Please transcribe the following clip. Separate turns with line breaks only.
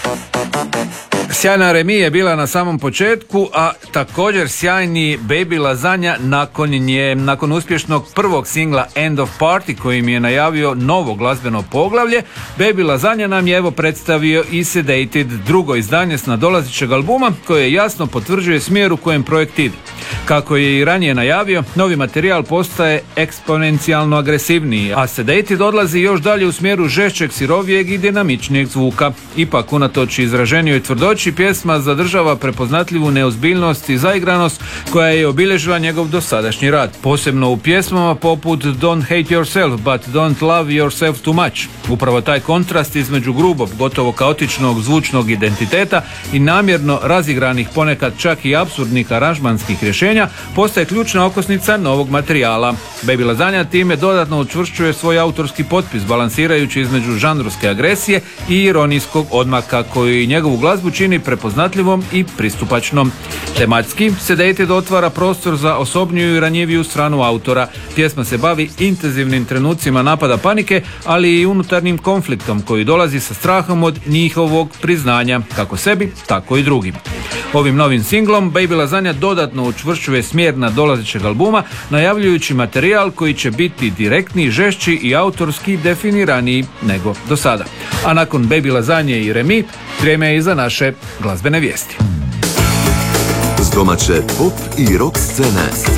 Sjajna Remi je bila na samom početku, a također sjajni Baby Lasagna nakon uspješnog prvog singla End of Party kojim je najavio novo glazbeno poglavlje. Baby Lasagna nam je evo predstavio i Sedated, drugo izdanje s nadolazećeg albuma koje jasno potvrđuje smjer u kojem projekt ide. Kako je i ranije najavio, novi materijal postaje eksponencijalno agresivniji, a Sedated odlazi još dalje u smjeru žešćeg, sirovijeg i dinamičnijeg zvuka. Ipak, unatoč izraženijoj tvrdoći, pjesma zadržava prepoznatljivu neozbiljnost i zaigranost koja je obilježila njegov dosadašnji rad, posebno u pjesmama poput Don't Hate Yourself, but Don't Love Yourself Too Much. Upravo taj kontrast između grubog, gotovo kaotičnog zvučnog identiteta i namjerno razigranih, ponekad čak i apsurdnih aranžmanskih rješenja postaje ključna okosnica novog materijala. Baby Lasagna time dodatno učvršćuje svoj autorski potpis, balansirajući između žanrovske agresije i ironijskog odmaka koji njegovu glazbu čini prepoznatljivom i pristupačnom. Tematski Sedated otvara prostor za osobniju i ranjiviju stranu autora. Pjesma se bavi intenzivnim trenucima napada panike, ali i unutarnjim konfliktom koji dolazi sa strahom od njihovog priznanja, kako sebi, tako i drugim. Ovim novim singlom Baby Lasagna dodatno učvršćuje smjer nadolazećeg albuma, najavljujući materijal koji će biti direktniji, žešći i autorski definiraniji nego do sada. A nakon Baby Lasagne i Remi, vrijeme je i za naše glazbene vijesti.
S domaće pop i rock scene.